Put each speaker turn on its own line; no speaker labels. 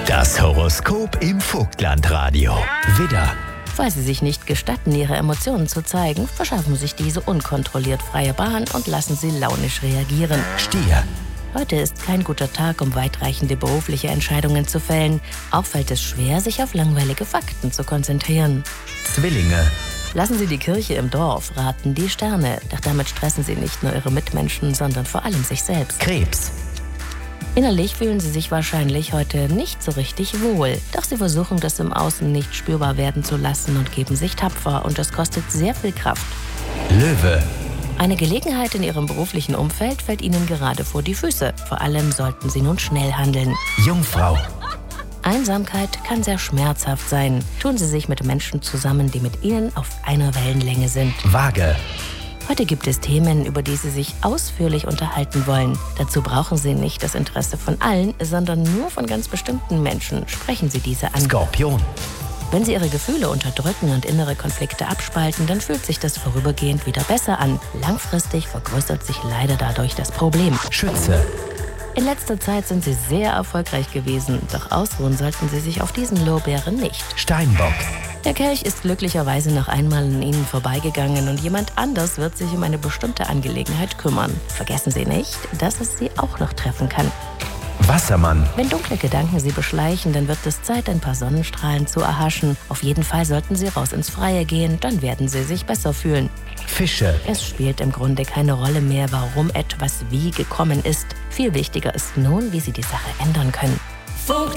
Das Horoskop im Vogtlandradio. Widder.
Falls Sie sich nicht gestatten, Ihre Emotionen zu zeigen, verschaffen sich diese unkontrolliert freie Bahn und lassen Sie launisch reagieren.
Stier.
Heute ist kein guter Tag, um weitreichende berufliche Entscheidungen zu fällen. Auch fällt es schwer, sich auf langweilige Fakten zu konzentrieren.
Zwillinge.
Lassen Sie die Kirche im Dorf, raten die Sterne. Doch damit stressen Sie nicht nur Ihre Mitmenschen, sondern vor allem sich selbst.
Krebs.
Innerlich fühlen Sie sich wahrscheinlich heute nicht so richtig wohl. Doch Sie versuchen, das im Außen nicht spürbar werden zu lassen und geben sich tapfer. Und das kostet sehr viel Kraft.
Löwe.
Eine Gelegenheit in Ihrem beruflichen Umfeld fällt Ihnen gerade vor die Füße. Vor allem sollten Sie nun schnell handeln.
Jungfrau.
Einsamkeit kann sehr schmerzhaft sein. Tun Sie sich mit Menschen zusammen, die mit Ihnen auf einer Wellenlänge sind.
Waage.
Heute gibt es Themen, über die Sie sich ausführlich unterhalten wollen. Dazu brauchen Sie nicht das Interesse von allen, sondern nur von ganz bestimmten Menschen. Sprechen Sie diese an.
Skorpion.
Wenn Sie Ihre Gefühle unterdrücken und innere Konflikte abspalten, dann fühlt sich das vorübergehend wieder besser an. Langfristig vergrößert sich leider dadurch das Problem.
Schütze.
In letzter Zeit sind Sie sehr erfolgreich gewesen, doch ausruhen sollten Sie sich auf diesen Lorbeeren nicht.
Steinbock.
Der Kelch ist glücklicherweise noch einmal an Ihnen vorbeigegangen und jemand anders wird sich um eine bestimmte Angelegenheit kümmern. Vergessen Sie nicht, dass es Sie auch noch treffen kann.
Wassermann.
Wenn dunkle Gedanken Sie beschleichen, dann wird es Zeit, ein paar Sonnenstrahlen zu erhaschen. Auf jeden Fall sollten Sie raus ins Freie gehen, dann werden Sie sich besser fühlen.
Fische.
Es spielt im Grunde keine Rolle mehr, warum etwas wie gekommen ist. Viel wichtiger ist nun, wie Sie die Sache ändern können.